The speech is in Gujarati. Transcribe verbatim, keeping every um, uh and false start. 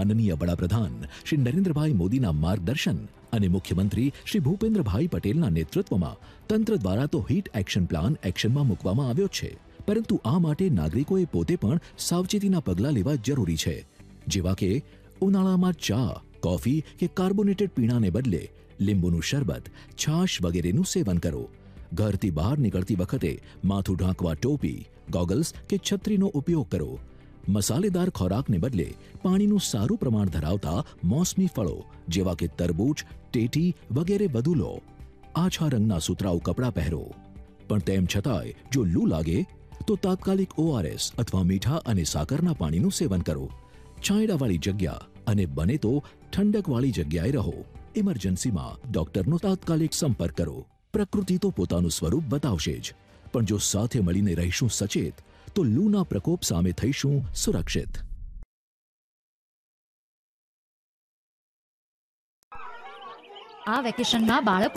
માનનીય વડાપ્રધાન શ્રી નરેન્દ્રભાઈ મોદીના માર્ગદર્શન અને મુખ્યમંત્રી શ્રી ભૂપેન્દ્રભાઈ પટેલના નેતૃત્વમાં તંત્ર દ્વારા તો હીટ એક્શન પ્લાન એક્શનમાં મૂકવામાં આવ્યો છે, પરંતુ આ માટે નાગરિકોએ પોતે પણ સાવચેતીના પગલાં લેવા જરૂરી છે, જેવા કે ઉનાળામાં ચા, કોફી કે કાર્બોનેટેડ પીણાને બદલે લીંબુનું શરબત, છાશ વગેરેનું સેવન કરો. ઘરથી બહાર નીકળતી વખતે માથું ઢાંકવા ટોપી, ગોગલ્સ કે છત્રીનો ઉપયોગ કરો. મસાલેદાર ખોરાકને બદલે પાણીનું સારું પ્રમાણ ધરાવતા મોસમી ફળો જેવા કે તરબૂચ, ટેટી વગેરે વધુ લો. આછા રંગના સુતરાઉ કપડાં પહેરો. પણ તેમ છતાંય જો લૂ લાગે તો તાત્કાલિક ઓઆરએસ અથવા મીઠા અને સાકરના પાણીનું સેવન કરો. છાંયડાવાળી જગ્યા અને બને તો ઠંડકવાળી જગ્યાએ રહો. ઇમરજન્સીમાં ડોક્ટરનો તાત્કાલિક સંપર્ક કરો. પ્રકૃતિ તો પોતાનું સ્વરૂપ બતાવશે જ, પણ જો સાથે મળીને રહીશું સચેત તો લૂના પ્રકોપ સામે થઈશું સુરક્ષિત. આ વેકેશનમાં બાળકો